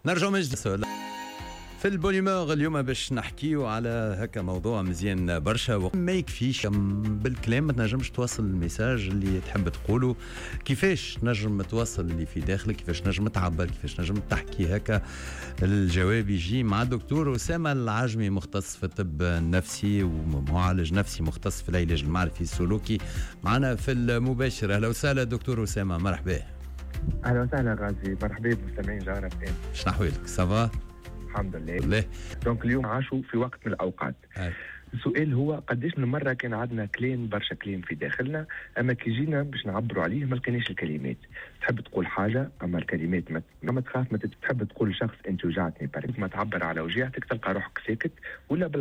نرجع من جديد في البوليمور اليوم باش نحكيو على هكا موضوع مزيان برشا، ما يكفيش بالكلام، ما تنجمش توصل الميساج اللي تحب تقوله. كيفاش نجم توصل اللي في داخلك، كيفاش نجم تعبر، كيفاش نجم تحكي هكا. الجواب يجي مع الدكتور أسامة العجمي، مختص في الطب النفسي ومعالج نفسي مختص في العلاج المعرفي السلوكي، معنا في المباشر. اهلا وسهلا دكتور أسامة، مرحبا. اهلا وسهلا غازي، مرحبا بمستمعين جارة فين. شنو احوالك؟ سافا؟ الحمد لله. دونك اليوم عاشوا في وقت من الاوقات. السؤال هو قديش من مرة كان عندنا كلام، برشا كلام في داخلنا، اما كي جينا باش نعبروا عليه ما لقيناش الكلمات. تحب تقول حاجة اما الكلمات ما تخاف، ما تحب تقول لشخص انت وجعتني، ما تعبر على وجيعتك تلقى روحك ساكت، ولا